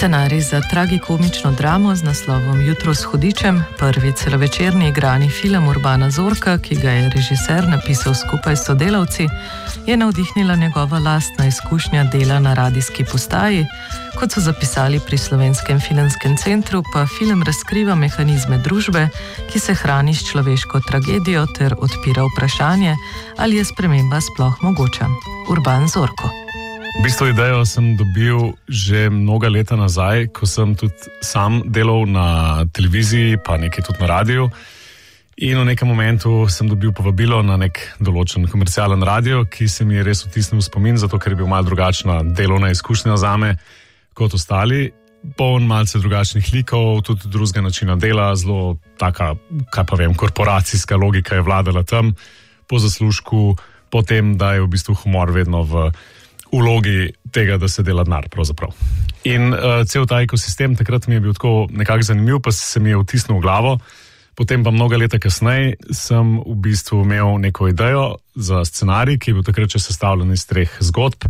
Scenarij za tragikomično dramo z naslovom Jutro s hudičem, prvi celovečerni igrani film Urbana Zorka, ki ga je režiser napisal skupaj s sodelavci, je navdihnila njegova lastna izkušnja dela na radijski postaji. Kot so zapisali pri Slovenskem filmskem centru, pa film razkriva mehanizme družbe, ki se hrani s človeško tragedijo ter odpira vprašanje, ali je sprememba sploh mogoča. Urban Zorko. V bistvu idejo sem dobil že mnoga leta nazaj, ko sem tudi sam delal na televiziji, pa nekaj tudi na radiju. In v nekem momentu sem dobil povabilo na nek določen komercialen radio, ki se mi je res vtisnil v spomin, zato ker je bil malo drugačna delovna izkušnja zame kot ostali. Poln malce drugačnih likov, tudi drugega načina dela, zelo taka, kaj pa vem, korporacijska logika je vladala tam po zaslužku, potem, da je v bistvu humor vedno v vlogi tega, da se dela denar pravzaprav. In cel ta ekosistem takrat mi je bil tako nekako zanimiv, pa se mi je vtisnil v glavo. Potem pa mnoga leta kasneje sem v bistvu imel neko idejo za scenarij, ki je bil takrat še sestavljen iz 3 zgodb,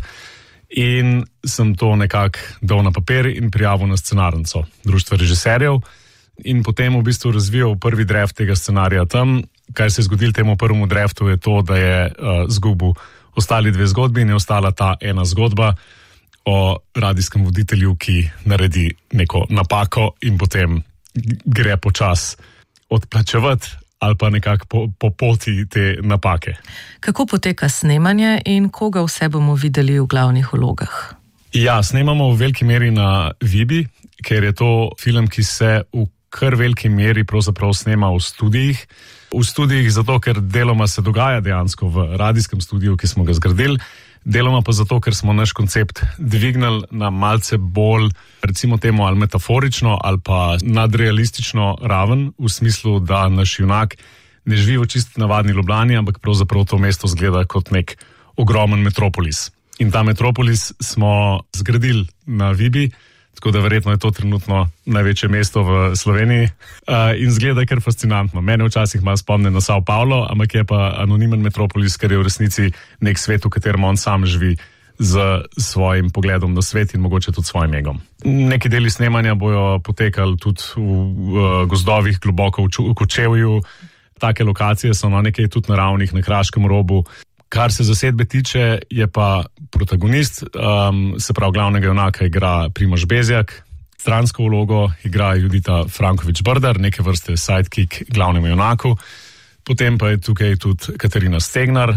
in sem to nekako dal na papir in prijavil na scenarnico Društva režiserjev in potem v bistvu razvijal prvi draft tega scenarija tam. Kaj se je zgodilo temu prvemu draftu je to, da je zgubil ostali 2 zgodbi in je ostala ta ena zgodba o radijskem voditelju, ki naredi neko napako in potem gre počas odplačevati ali pa nekako po poti te napake. Kako poteka snemanje in koga vse bomo videli v glavnih vlogah? Ja, snemamo v veliki meri na Vibi, ker je to film, ki se v kar veliki meri pravzaprav snema v studijih. V studijih zato, ker deloma se dogaja dejansko v radijskem studiu, ki smo ga zgradili, deloma pa zato, ker smo naš koncept dvignili na malce bolj, recimo temu, ali metaforično ali pa nadrealistično raven, v smislu, da naš junak ne živi v čisto navadni Ljubljani, ampak pravzaprav to mesto zgleda kot nek ogromen metropolis. In ta metropolis smo zgradili na Vibi, tako da verjetno je to trenutno največje mesto v Sloveniji in zgleda kar fascinantno. Mene včasih malo spomne na Sao Paulo, ampak je pa anonimen metropolis, ker je v resnici nek svet, v katerem on sam živi z svojim pogledom na svet in mogoče tudi svojim egom. Neki deli snemanja bojo potekali tudi v gozdovih, globoko v Kočevju. Take lokacije so na nekaj tudi naravnih, na Kraškem robu. Kar se zasedbe tiče, je pa protagonist, se pravi glavnega junaka igra Primož Bezjak, stransko vlogo igra Judita Franković-Brdar, neke vrste sidekick glavnemu junaku, potem pa je tukaj tudi Katarina Stegnar,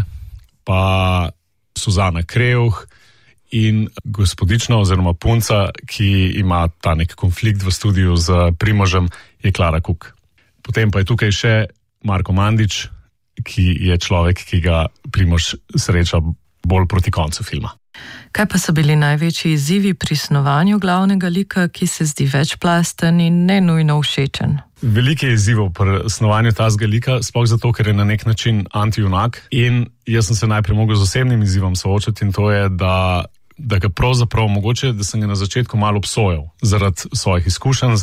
pa Suzana Kreuh in gospodična oziroma punca, ki ima ta nek konflikt v studiu z Primožem, je Klara Kuk. Potem pa je tukaj še Marko Mandić, ki je človek, ki ga Primož sreča bolj proti koncu filma. Kaj pa so bili največji izzivi pri snovanju glavnega lika, ki se zdi večplasten in ne nujno všečen? Veliko je izzivov pri snovanju tazga lika, sploh zato, ker je na nek način antijunak. In jaz sem se najprej mogel z osebnim izzivom soočati, in to je, da ga pravzaprav mogoče, da sem ga na začetku malo obsojal zaradi svojih izkušenj,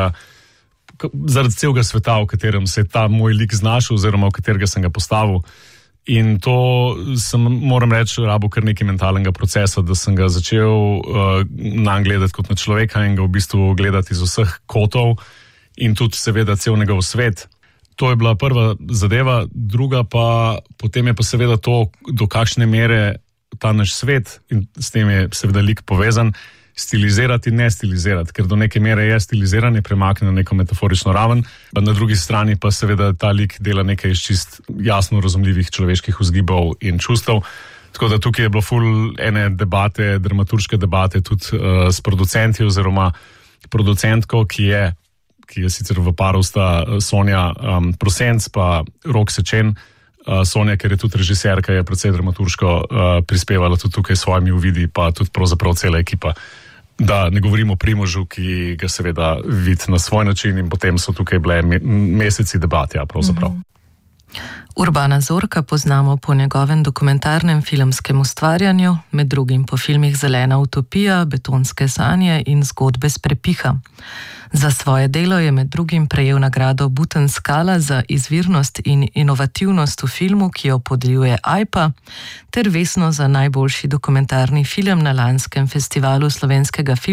zaradi celega sveta, v katerem se je ta moj lik znašel oziroma v katerega sem ga postavil. In to sem, moram reči, rabil kar nekaj mentalnega procesa, da sem ga začel nanj gledati kot na človeka in ga v bistvu gledati iz vseh kotov in tudi seveda cel njegov svet. To je bila prva zadeva, druga pa potem je pa seveda to, do kakšne mere ta naš svet, in s tem je seveda lik povezan, stilizirati in ne stilizirati, ker do neke mere je stiliziranje premakne na neko metaforično raven, na drugi strani pa seveda ta lik dela nekaj iz čist jasno razumljivih človeških vzgibov in čustev. Tako da tukaj je bilo ful ene debate, dramaturške debate tudi s producenti oziroma producentko, ki je sicer v paru sta Sonja Prosenc pa Rok Sečen. Sonja, ker je tudi režiserka, je predvsej dramaturško prispevala tudi tukaj s svojimi uvidi, pa tudi pravzaprav cela ekipa. Da ne govorimo o Primožu, ki ga seveda vidi na svoj način, in potem so tukaj bile meseci debat, ja, pravzaprav. Urbana Zorka poznamo po njegovem dokumentarnem filmskem ustvarjanju, med drugim po filmih Zelena utopija, Betonske sanje in Zgodbe s prepiha. Za svoje delo je med drugim prejel nagrado Buten Skala za izvirnost in inovativnost v filmu, ki jo podeljuje AIPA, ter Vesno za najboljši dokumentarni film na lanskem festivalu slovenskega filma